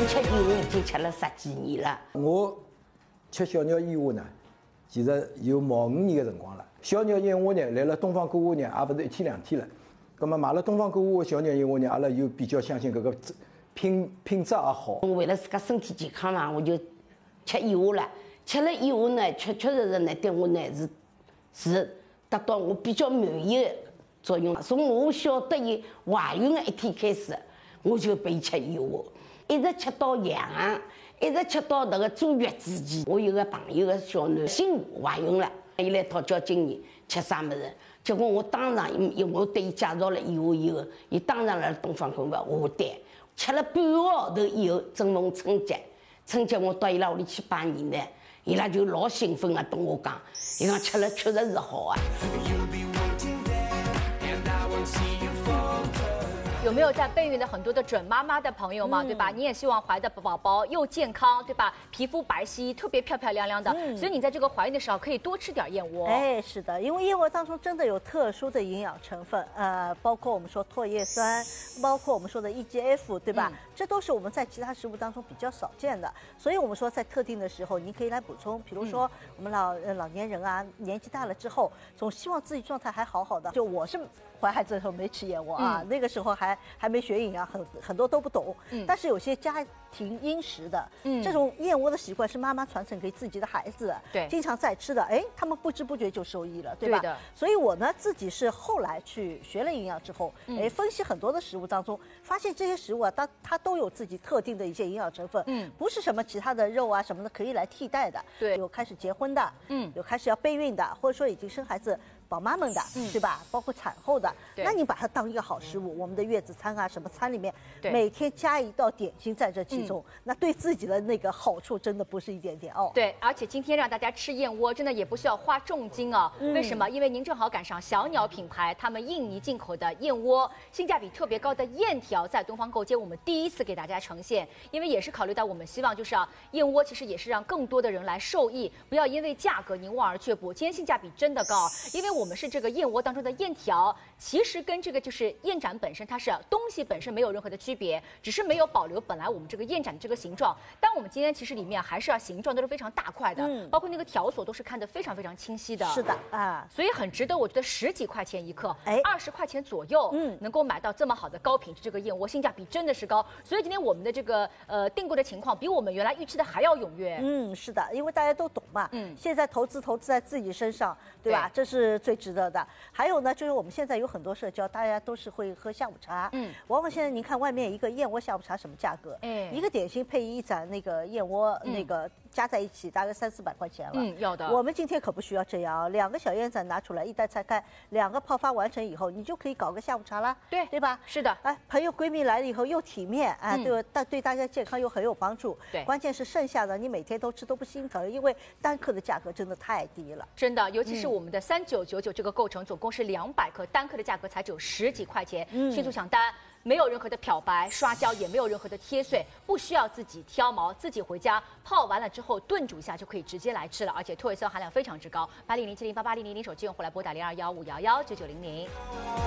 吃燕窝已经吃了10几年了。 我吃小鸟燕窝呢，其实有毛5年的辰光了。小鸟燕窝呢，来了东方购物呢，也不是1天2天了。那么买了东方购物的小鸟燕窝呢，阿拉又比较相信搿个品质也好。 我为了自家身体健康嘛，我就吃燕窝了。吃了燕窝呢，确实呢，对我呢是达到我比较满意的作用。从我晓得有怀孕的一天开始，我就备吃燕窝，一直吃到阳，一直吃到那个坐月子期。我有个朋友的小囡新怀孕了，伊来讨教经验吃啥么子，结果我当场我对伊介绍了燕窝以后，伊当场来东方购物下单，吃了半个号头以后，正逢春节我到伊拉屋里去拜年呢，伊拉就老兴奋的跟我讲，伊讲吃了确实是好啊。 有没有在备孕的很多的准妈妈的朋友嘛，对吧？你也希望怀的宝宝又健康，对吧？皮肤白皙，特别漂漂亮亮的。所以你在这个怀孕的时候可以多吃点燕窝。 哎，是的，因为燕窝当中真的有特殊的营养成分，包括我们说唾液酸，包括我们说的 EGF， 对吧？这都是我们在其他食物当中比较少见的。所以我们说在特定的时候，你可以来补充。比如说我们老年人啊，年纪大了之后，总希望自己状态还好好的。就我是怀孩子的时候没吃燕窝啊，那个时候还没学营养，很多都不懂。但是有些家庭殷实的，这种燕窝的习惯是妈妈传承给自己的孩子， 对， 经常在吃的，哎，他们不知不觉就受益了，对吧？ 对的。 所以我呢自己是后来去学了营养之后，哎，分析很多的食物当中，发现这些食物啊，它都有自己特定的一些营养成分，不是什么其他的肉啊什么的可以来替代的。 对， 有开始结婚的，有开始要备孕的，或者说已经生孩子。宝妈们的，对吧？包括产后的，那你把它当一个好食物，我们的月子餐啊，什么餐里面，每天加一道点心在这其中，那对自己的那个好处真的不是一点点哦。 对，而且今天让大家吃燕窝，真的也不需要花重金哦。为什么？因为您正好赶上小鸟品牌他们印尼进口的燕窝，性价比特别高的燕条，在东方购街我们第一次给大家呈现，因为也是考虑到我们希望就是燕窝其实也是让更多的人来受益，不要因为价格您望而却步。今天性价比真的高，因为我们是这个燕窝当中的燕条，其实跟这个就是燕盏本身，它是东西本身没有任何的区别，只是没有保留本来我们这个燕盏的这个形状。但我们今天其实里面还是形状都是非常大块的，包括那个条索都是看得非常非常清晰的。 是的啊， 所以很值得，我觉得10几块钱一克，20块钱左右，能够买到这么好的高品质这个燕窝，性价比真的是高。所以今天我们的这个订购的情况比我们原来预期的还要踊跃。 是的，因为大家都懂嘛，现在投资在自己身上，对吧？这是最值得的。还有呢，就是我们现在有很多社交，大家都是会喝下午茶，往往现在您看外面一个燕窝下午茶什么价格？一个点心配一盏那个燕窝，那个加在一起大概300-400块钱了。 要的。 我们今天可不需要这样，2个小燕盏拿出来，一袋拆开，2个泡发完成以后，你就可以搞个下午茶啦，对吧？ 是的。 哎，朋友闺蜜来了以后又体面，哎，对大家健康又很有帮助。 对， 关键是剩下的你每天都吃都不心疼，因为单克的价格真的太低了。 真的，尤其是我们的3999这个构成，总共是200克，单克的价格才只有10几块钱，迅速抢单。没有任何的漂白、刷胶，也没有任何的贴碎，不需要自己挑毛，自己回家泡完了之后炖煮一下就可以直接来吃了，而且唾液酸含量非常之高。800708800手机用户来拨打0215119900。